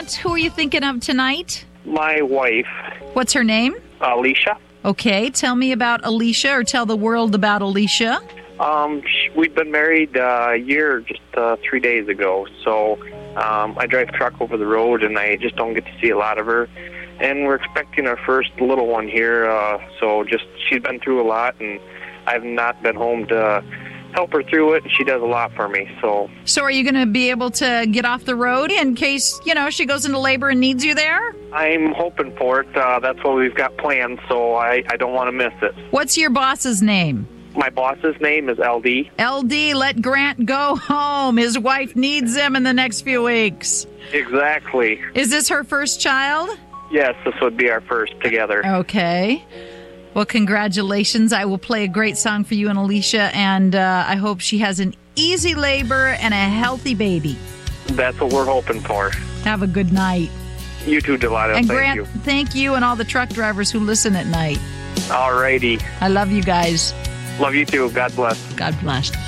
Grant, who are you thinking of tonight? My wife. What's her name? Alicia. Okay, tell me about Alicia, or tell the world about Alicia. We've been married a year, just 3 days ago. So I drive truck over the road, and I just don't get to see a lot of her. And we're expecting our first little one here. So she's been through a lot, and I've not been home to help her through it. And she does a lot for me. So are you going to be able to get off the road in case, she goes into labor and needs you there? I'm hoping for it. That's what we've got planned, so I don't want to miss it. What's your boss's name? My boss's name is LD. LD, let Grant go home. His wife needs him in the next few weeks. Exactly. Is this her first child? Yes, this would be our first together. Okay. Well, congratulations. I will play a great song for you and Alicia, and I hope she has an easy labor and a healthy baby. That's what we're hoping for. Have a good night. You too, Delilah. And thank Grant, you. Thank you and all the truck drivers who listen at night. All righty. I love you guys. Love you too. God bless. God bless.